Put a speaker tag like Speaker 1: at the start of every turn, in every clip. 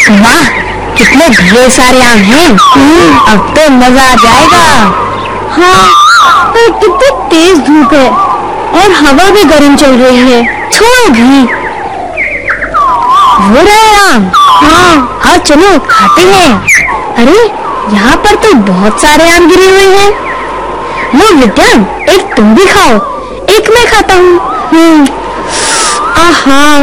Speaker 1: वाह, कितने ढेर सारे आम हैं। अब तो मजा आ जाएगा। हाँ, पर कितनी तेज धूप है और हवा भी गर्म चल रही है। छोड़ भी, हो रहा है आम। हाँ, आओ चलो खाते हैं। अरे यहाँ पर तो बहुत सारे आम गिरे हुए हैं। लो विद्या, एक तुम भी खाओ, एक मैं खाता हूँ। आहा,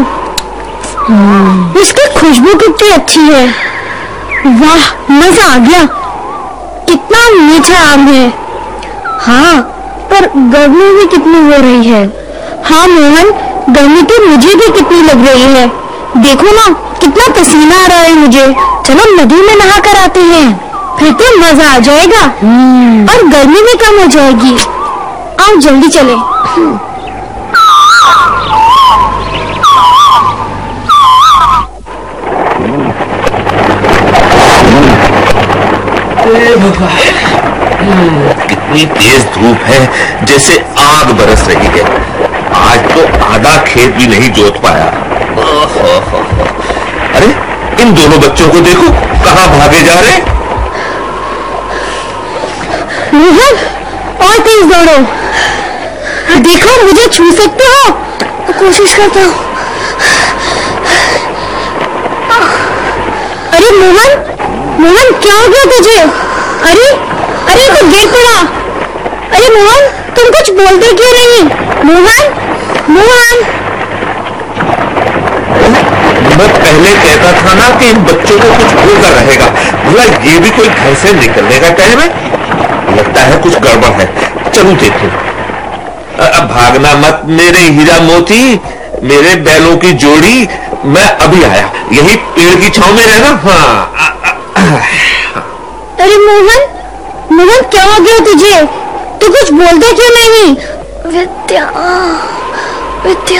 Speaker 1: इसकी खुशबू कितनी अच्छी है। वाह, मजा आ गया। कितना मीठा आम है। हाँ, पर गर्मी भी कितनी हो रही है। हाँ मोहन, गर्मी तो मुझे भी कितनी लग रही है। देखो ना, कितना पसीना आ रहा है मुझे। चलो नदी में नहा कर आते हैं, फिर तो मजा आ जाएगा और गर्मी भी कम हो जाएगी। आओ जल्दी चले।
Speaker 2: कितनी तेज धूप है, जैसे आग बरस रही है। आज तो आधा खेत भी नहीं जोत पाया। अरे इन दोनों बच्चों को देखो, कहाँ भागे जा रहे।
Speaker 1: मोहन, और तेज दौड़ो। देखो, मुझे छू सकते हो। कोशिश करता हूँ। अरे मोहन, मोहन क्या हो गया तुझे? अरे अरे तू गिर पड़ा। अरे मोहन, तुम कुछ बोलते क्यों नहीं? मोहन, मोहन।
Speaker 2: मैं पहले कहता था ना कि इन बच्चों को कुछ होकर रहेगा। भला ये भी कोई घर से निकलने का टाइम है? लगता है कुछ गड़बड़ है। चलो देखो। अब भागना मत मेरे हीरा मोती, मेरे बैलों की जोड़ी। मैं अभी आया, यही पेड़ की छांव में रहना। हाँ।
Speaker 1: अरे मोहन, मोहन क्या हो गया तुझे? तू कुछ बोलता क्यों नहीं? विद्या, विद्या।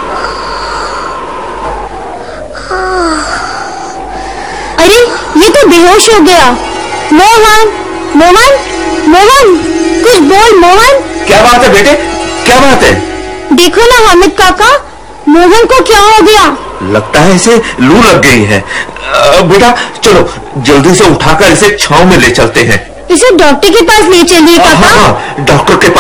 Speaker 1: अरे ये तो बेहोश हो गया। मोहन, मोहन, मोहन, कुछ बोल मोहन।
Speaker 2: क्या बात है बेटे, क्या बात है?
Speaker 1: देखो ना हामिद काका, मोहन को क्या हो गया?
Speaker 2: लगता है इसे लू लग गई है। बेटा चलो जल्दी से उठाकर इसे छांव में ले चलते हैं।
Speaker 1: इसे डॉक्टर के पास ले चलिए काका।
Speaker 2: हाँ, डॉक्टर के